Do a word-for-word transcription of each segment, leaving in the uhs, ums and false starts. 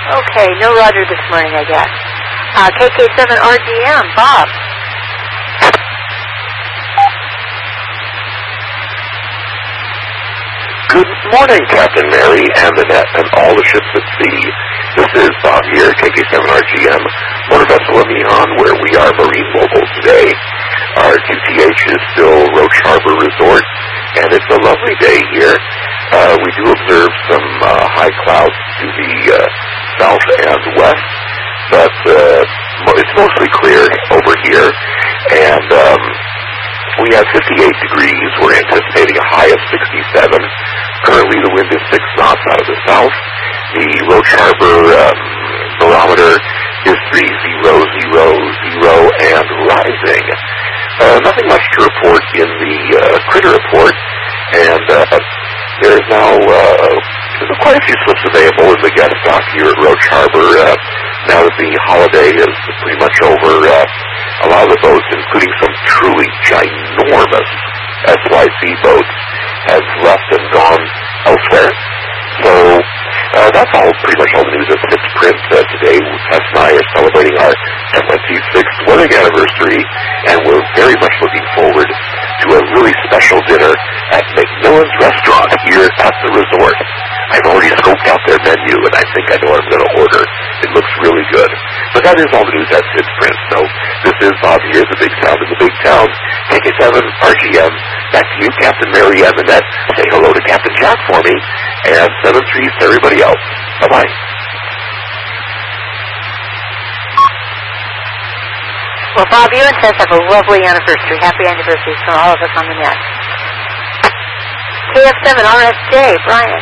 Okay, no Roger this morning, I guess. Uh, K K seven R G M, Bob. Good morning, Captain Mary and Annette and all the ships at sea. This is Bob here, K K seven R G M, motor vessel Amihan, where we are Marine Mobile today. Our Q T H is still Roche Harbor Resort, and it's a lovely day here. Uh, we do observe some uh, high clouds to the uh, south and west, but uh, it's mostly clear over here, and um, we have fifty-eight degrees. We're anticipating a high of sixty-seven. Currently the wind is six knots out of the south. The Roche Harbor um, barometer is three zero zero zero and rising. Uh, nothing much to report in the uh, critter report, and uh, there's now uh, there's quite a few slips available in the guest dock here at Roche Harbor. Uh, now that the holiday is pretty much over, uh, a lot of the boats, including some truly ginormous S Y C boats, have left and gone elsewhere. So uh, that's all, pretty much all the news at Sips Print uh, today. Tess and I are celebrating our twenty-sixth wedding anniversary, and we're very much looking forward to a really special dinner at McMillan's Restaurant here at the resort. I've already scoped out their menu, and I think I know what I'm going to order. It looks really good. But that is all the news at Sips Print. So this is Bob here, the big sound in the big town. K K seven R G M. Back to you, Captain Mary and Annette. Say hello to Captain Jack for me, and seven threes to everybody else. Bye-bye. Well, Bob, you and Tess have a lovely anniversary. Happy anniversary from all of us on the net. K F seven R S J, Brian.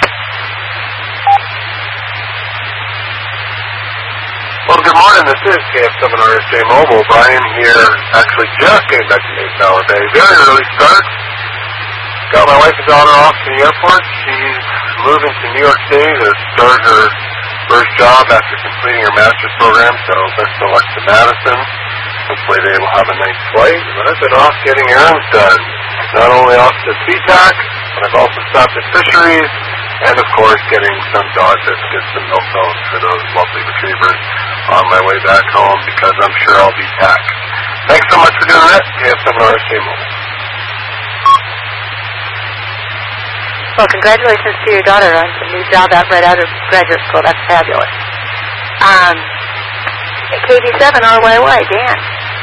Well, good morning. This is K F seven R S J Mobile. Brian here. Actually, just came back to Mayflower Bay. Very early start. Got my wife and daughter off to the airport. She's moving to New York City to start her first job after completing her master's program. So best of luck to Madison. Hopefully they will have a nice flight. But I've been off getting errands done. Not only off to SeaTac, but I've also stopped at Fisheries. And, of course, getting some dog biscuits and milk bones for those lovely retrievers on my way back home, because I'm sure I'll be packed. Thanks so much for doing that. K F seven R S J Mobile. Well, congratulations to your daughter on the new job out right out of graduate school. That's fabulous. Um, K B seven R Y Y, Dan.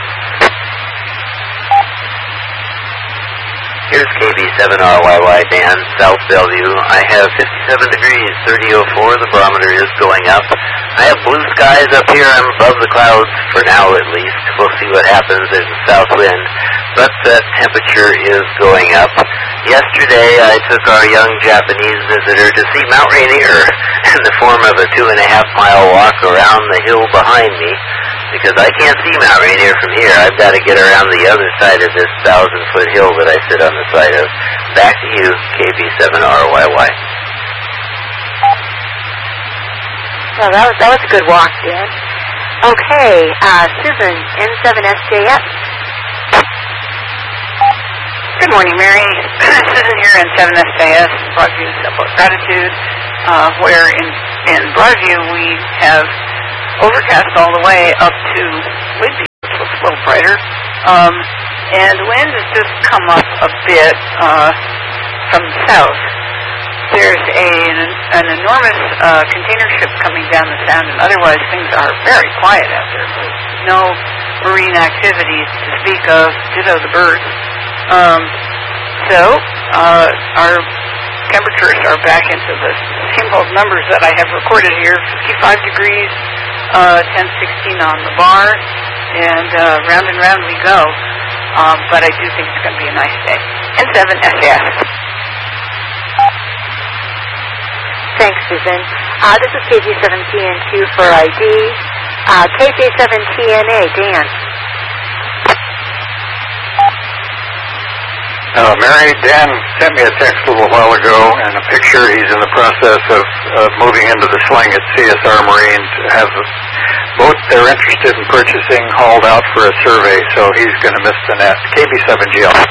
Here's K B seven R Y Y, Dan, South Bellevue. I have fifty-seven degrees, thirty oh four. The barometer is going up. I have blue skies up here. I'm above the clouds for now, at least. We'll see what happens. There's a south wind, but the temperature is going up. Yesterday, I took our young Japanese visitor to see Mount Rainier in the form of a two and a half mile walk around the hill behind me, because I can't see Mount Rainier from here. I've got to get around the other side of this thousand foot hill that I sit on the side of. Back to you, K B seven R Y Y. Well, that was, that was a good walk, Dan. Okay, uh, Susan, N seven S J S. Good morning, Mary. Susan here in seven S J S, Broadview Simple Gratitude, uh, where in, in Broadview we have overcast all the way up to Whidbey, which looks a little brighter. Um, and the wind has just come up a bit uh, from the south. There's a, an, an enormous uh, container ship coming down the sound, and otherwise things are very quiet out there. There's no marine activities to speak of, ditto the birds. Um, so uh, our temperatures are back into the same old numbers that I have recorded here, fifty-five degrees, uh, ten sixteen on the bar, and uh, round and round we go. Um, but I do think it's going to be a nice day. N seven S S. Thanks, Susan. Uh, this is K G seven T N Q for I D. Uh, K J seven T N A, Dan. Uh, Mary, Dan sent me a text a little while ago and a picture. He's in the process of uh, moving into the sling at C S R Marine to have a boat they're interested in purchasing hauled out for a survey, so he's going to miss the net. K B seven G L.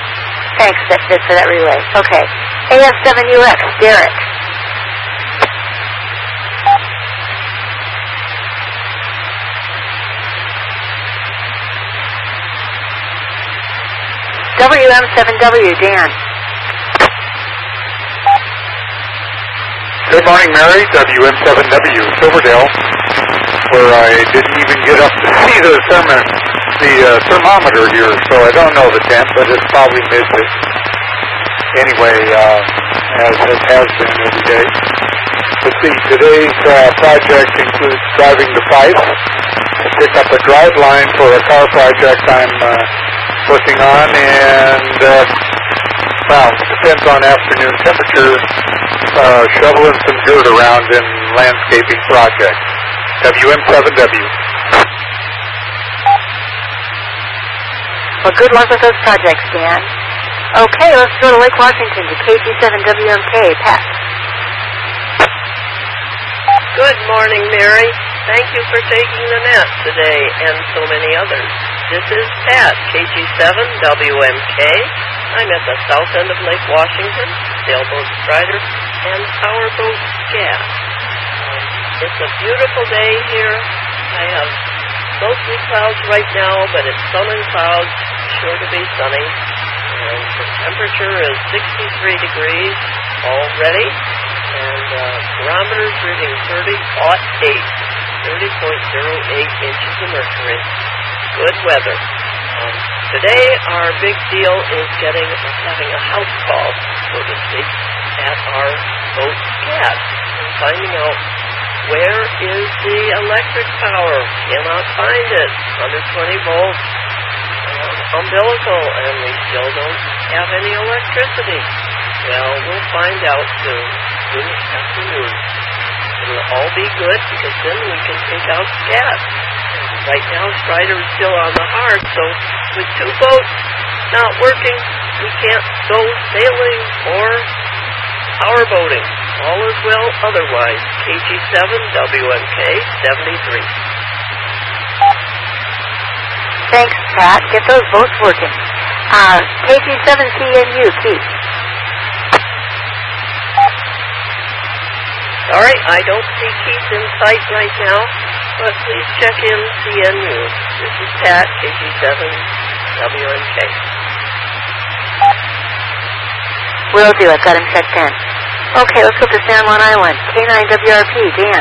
Thanks, that's it for that relay. Okay. A F seven U X, Derek. W M seven W, Dan. Good morning, Mary. W M seven W, Silverdale, where I didn't even get up to see the thermo, the uh, thermometer here, so I don't know the temp, but it's probably mid anyway, uh, as it has been every day. Let's see, today's uh, project includes driving to Fife to pick up a drive line for a car project I'm uh, working on, and uh, well, depends on afternoon temperature, uh, shoveling some dirt around in landscaping projects. W M seven W. Well, good luck with those projects, Dan. Okay, let's go to Lake Washington to K G seven W M K. Pat. Good morning, Mary. Thank you for taking the net today and so many others. This is Pat, K G seven W M K. I'm at the south end of Lake Washington, sailboat strider, and powerboat gas. Um, it's a beautiful day here. I have mostly clouds right now, but it's sun and clouds, sure to be sunny. And the temperature is sixty-three degrees already, and uh, barometer's reading thirty point eight, thirty point zero eight inches of mercury. Good weather. Um, today, our big deal is getting having a house call, so to speak, at our boat cat and finding out where is the electric power. Cannot find it. one hundred twenty volts. Umbilical, and we still don't have any electricity. Well, we'll find out soon, soon this afternoon. It'll all be good because then we can take out gas. Right now, Strider is still on the hard, so with two boats not working, we can't go sailing or powerboating. All is well otherwise. K G seven W M K seventy-three. Thanks, Pat. Get those boats working. Uh, K G seven C N U, Keith. Sorry, I don't see Keith in sight right now, but please check in C N U. This is Pat, K G seven W M K. Will do. I've got him checked in. Okay, let's go to San Juan Island. K nine W R P, Dan.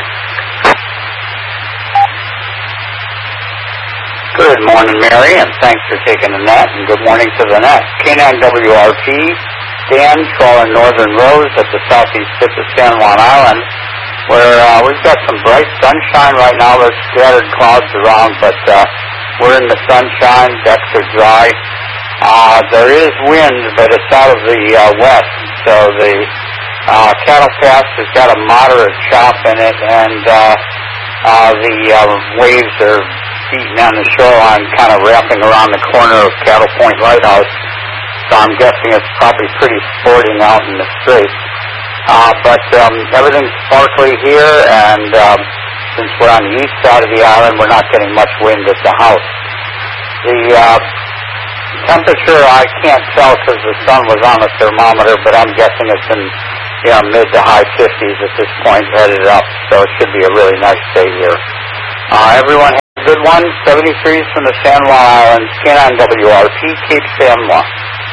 Good morning, Mary, and thanks for taking the net, and good morning to the net. K nine W R P, Dan, trawling Northern Rose at the southeast tip of San Juan Island, where uh, we've got some bright sunshine right now. There's scattered clouds around, but uh, we're in the sunshine. Decks are dry. Uh, there is wind, but it's out of the uh, west, so the uh, cattle pass has got a moderate chop in it, and uh, uh, the uh, waves are beating on the shoreline, kind of wrapping around the corner of Cattle Point Lighthouse. So I'm guessing it's probably pretty sporting out in the Straits. Uh, but um, everything's sparkly here, and um, since we're on the east side of the island, we're not getting much wind at the house. The uh, temperature I can't tell because the sun was on the thermometer, but I'm guessing it's in you know mid to high fifties at this point, headed up. So it should be a really nice day here. Uh, everyone. Good one, seventy-threes from the San Juan Islands, K nine W R P, Cape San Juan.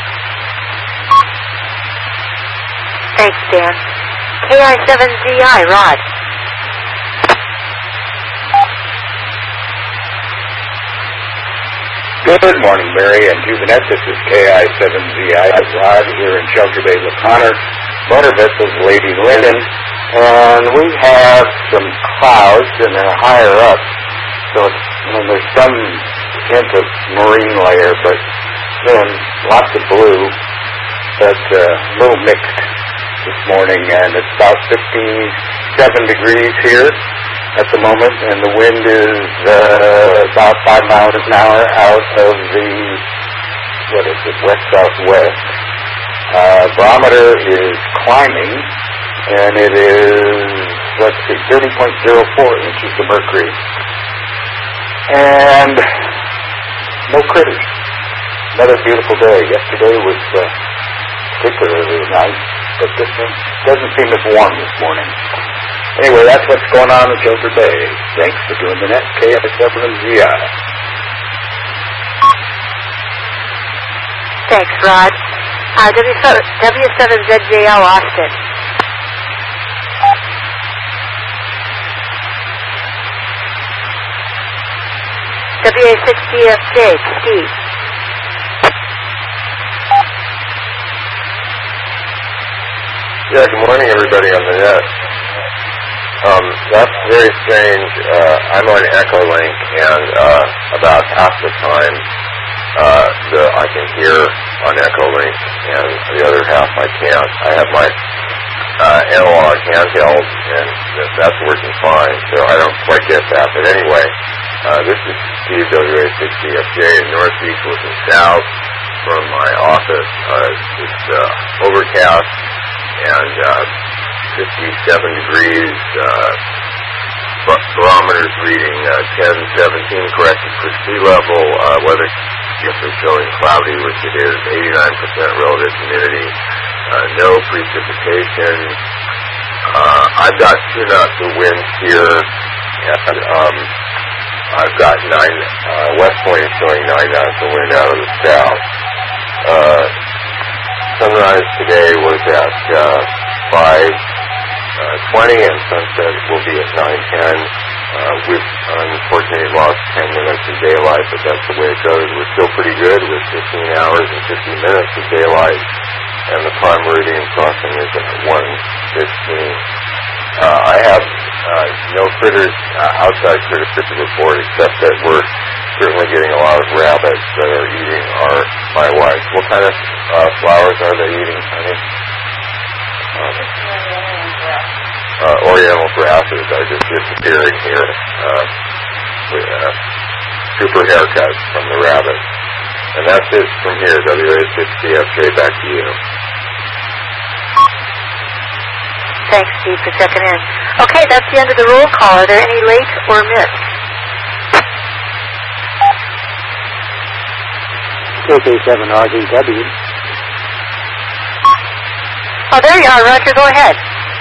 Thanks, Dan. K I seven Z I, Rod. Good morning, Mary and Juvenette. This is K I seven Z I, Rod, here in Shelter Bay, LaConner. Motor vessel's Lady Linden, and we have some clouds, and they're higher up. So it's, you know, there's some hint of marine layer, but then lots of blue, but uh, a little mixed this morning, and it's about fifty-seven degrees here at the moment, and the wind is uh, about five miles an hour out of the, what is it, west-southwest. Uh, barometer is climbing, and it is, let's see, thirty point zero four inches of mercury. And no critters. Another beautiful day. Yesterday was uh, particularly nice, but this one doesn't seem as warm this morning. Anyway, that's what's going on in Shelter Bay. Thanks for doing the net. K I seven Z I. Thanks, Rod. Uh, W seven Z J L Austin. W A six D F J, Steve. Yeah, good morning, everybody on the net. Um, that's very strange. Uh, I'm on Echolink, and uh, about half the time uh, the, I can hear on Echolink, and the other half I can't. I have my uh, analog handheld, and that's working fine, so I don't quite get that. But anyway, uh, this is Steve, W A six D F J, northeast looking south from my office. Uh, it's uh, overcast and uh, fifty-seven degrees, uh, barometers reading uh, ten seventeen, corrected for sea level. Uh, weather is showing cloudy, which it is, eighty-nine percent relative humidity, uh, no precipitation. Uh, I've got two knots of wind here, and um, I've got nine, uh, West Point is showing nine knots of wind out of the south. Uh, sunrise today was at uh, five twenty, and sunset will be at nine ten. Uh, we've unfortunately lost ten minutes of daylight, but that's the way it goes. We're still pretty good with fifteen hours and fifty minutes of daylight, and the prime meridian crossing is at one fifteen. Uh, I have uh, no critters, uh, outside critters to report, except that we're certainly getting a lot of rabbits that are eating our my wife. What kind of uh, flowers are they eating, honey? Uh, uh, oriental grasses are just disappearing here. Uh, with, uh, super haircuts from the rabbits. And that's it from here, W A six D F J, back to you. Thanks, Steve, for checking in. Okay, that's the end of the roll call. Are there any late or missed? K K seven R D W. Oh, there you are, Roger. Go ahead.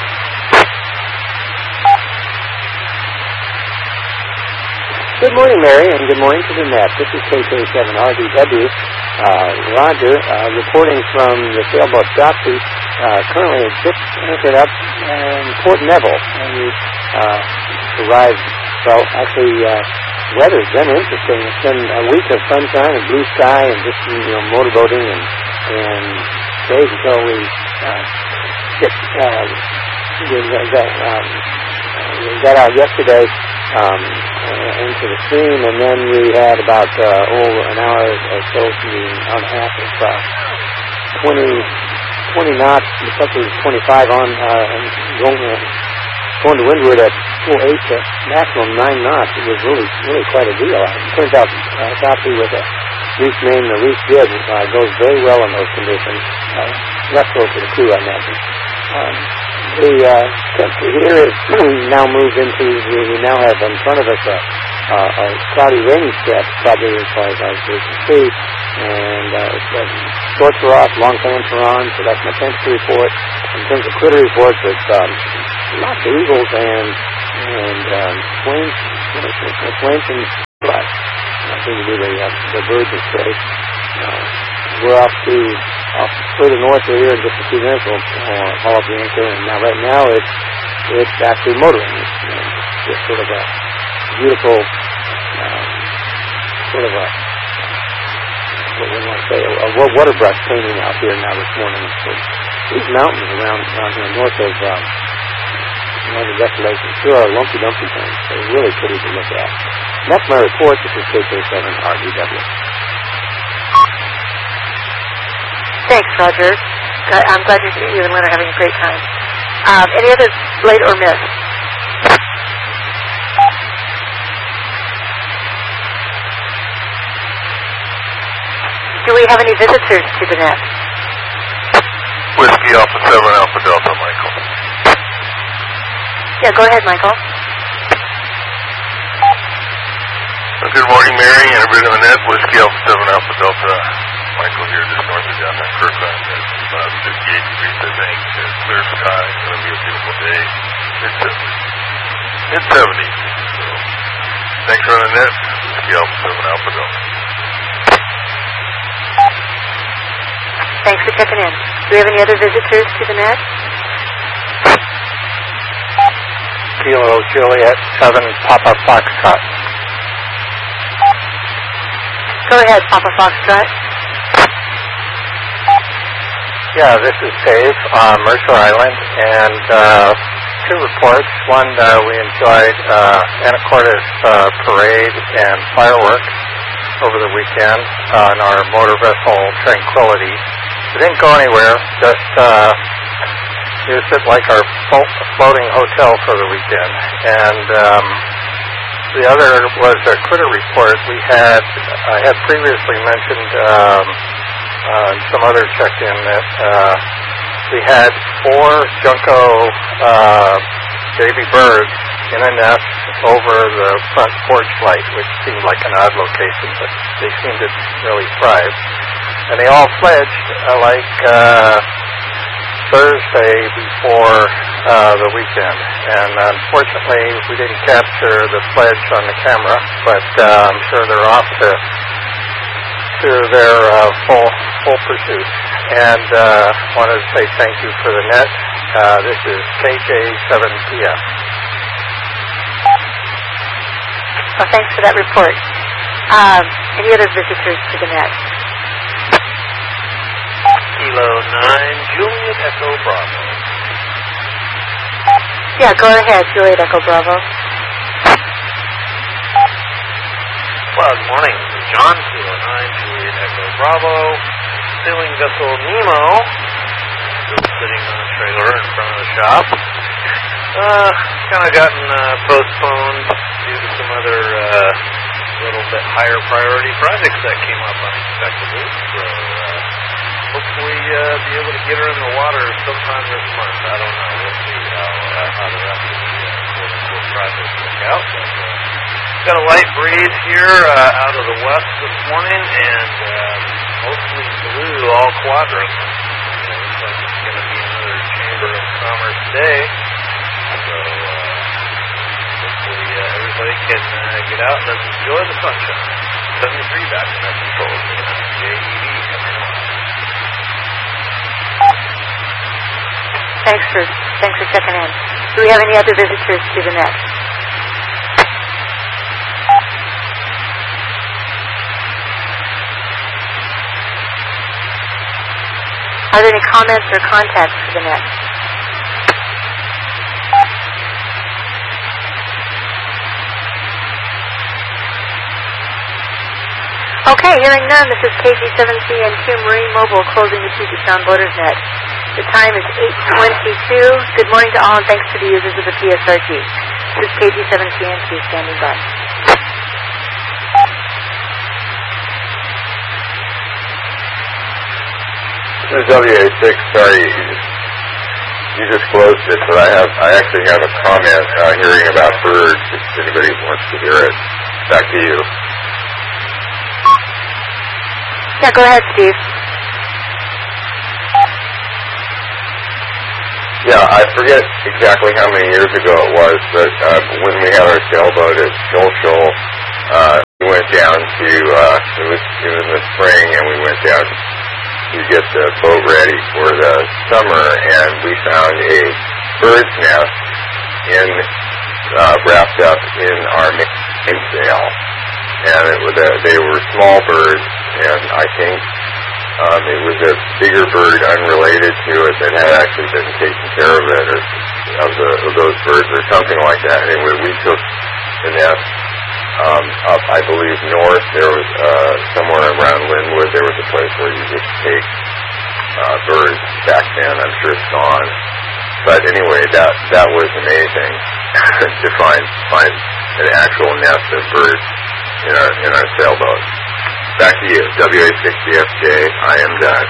Good morning, Mary, and good morning to the net. This is K K seven R D W. Uh, Roger, uh, reporting from the sailboat Doxy, uh, currently just anchored up in Port Neville. And we uh, arrived, well, actually, uh, weather's been interesting. It's been a week of sunshine and blue sky and just, you know, motorboating and, and days until we uh, get, uh, we got, um, we got out yesterday um, into the stream, and then we had about uh, oh, an hour or so, an hour and a half of uh, twenty, twenty knots, up to twenty-five on, uh, and going, uh, going to windward at full eight to maximum nine knots. It was really, really quite a deal. It turns out uh, Doxy with a reef name, the Reef Jib, uh, goes very well in those conditions. Uh, less so for the crew, I imagine. Um, the uh, temperature here is now moved into, we, we now have in front of us a, uh, a cloudy rainy stretch, probably as far as I can see, and uh, uh, shorts are off, long pants are on, so that's my temperature report. In terms of critter reports, it's um, lots of eagles and and um, swains, swains and but I think to be the, uh, the birds of prey. Uh, we're off to off further north here in just a few minutes. We'll uh, haul up the anchor, and now right now it's it's actually motoring. It's, you know, just sort of a beautiful, um, sort of a what we want to say, a, a water brush painting out here now this morning. So these mountains around around here north of um, northern desolation sure are lumpy, dumpy things. They're really pretty to look at. And that's my report. This is K K seven R D W. Thanks, Roger. I'm glad you, you and Lynn are having a great time. Um, any other late or missed? Do we have any visitors to the net? Whiskey Alpha seven Alpha Delta, Michael. Yeah, go ahead, Michael. Good morning, Mary, and everybody on the net. Whiskey Alpha seven Alpha Delta. Michael here, just north of down in Kirkland. It's about fifty-eight degrees, I think. It's clear sky. It's going to be a beautiful day. Mid seventies. So, thanks for on the net. Whiskey Alpha seven Alpha Delta. Thanks for checking in. Do we have any other visitors to the net? Kilo Juliet seven Papa Foxtrot. Go ahead, Papa Foxtrot. Yeah, this is Dave on Mercer Island, and uh, two reports. One, uh, we enjoyed uh, Anacortes uh, parade and fireworks over the weekend on our motor vessel Tranquility. We didn't go anywhere, just uh, used it like our floating hotel for the weekend. And um, the other was a critter report. We had, I had previously mentioned um, uh, some other check-in that uh, we had four Junco uh, baby birds in a nest over the front porch light, which seemed like an odd location, but they seemed to really thrive. And they all fledged uh, like uh, Thursday before uh, the weekend. And unfortunately, we didn't capture the fledge on the camera, but uh, I'm sure they're off to to their uh, full full pursuit. And uh, wanted to say thank you for the net. Uh, this is K J seven P F. Well, thanks for that report. Um, any other visitors to the net? Kilo nine, Juliet Echo Bravo. Yeah, go ahead, Juliet Echo Bravo. Well, good morning. This is John, Kilo nine, Juliet Echo Bravo. Sailing vessel Nemo, still sitting on a trailer in front of the shop. Uh, kind of gotten uh, postponed due to some other uh, little bit higher priority projects that came up unexpectedly. So uh, hopefully uh, be able to get her in the water sometime this month. I don't know. We'll see how, uh, how the rest of the uh, quote-unquote projects work out. But, uh, got a light breeze here uh, out of the west this morning, and uh, mostly blue, all quadrants. So it looks like it's going to be another Chamber of Commerce day. So uh, hopefully uh, everybody can uh, get out and enjoy the sunshine. seventy-three back in that control. So that's J E D coming on. Thanks for thanks for checking in. Do we have any other visitors to the net? Are there any comments or contacts for the net? Okay, hearing none, this is K G seven C N Q Marine Mobile closing the Puget Sound Boaters Net. The time is eight twenty-two. Good morning to all, and thanks to the users of the P S R G. This is K G seven C N Q standing by. This is W A six. Sorry, you just, you just closed it, but I have I actually have a comment uh, hearing about birds. If anybody wants to hear it, back to you. Yeah, go ahead, Steve. Yeah, I forget exactly how many years ago it was, but uh, when we had our sailboat at Shoal Shoal, uh, we went down to, uh, it was it was in the spring, and we went down to get the boat ready for the summer, and we found a bird's nest in, uh, wrapped up in our mainsail. And it was a, they were small birds, and I think um, it was a bigger bird unrelated to it that had actually been taking care of it, or of, the, of those birds, or something like that. Anyway, we took the nest um, up, I believe, north. There was uh, somewhere around Linwood, there was a place where you could take uh, birds back then. I'm sure it's gone. But anyway, that that was amazing to find find an actual nest of birds in our in our sailboat. Back to you, W A six C F J. I am done.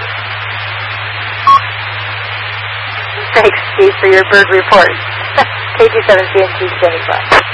Thanks, Steve, for your bird report. K G seven C N Q standing by.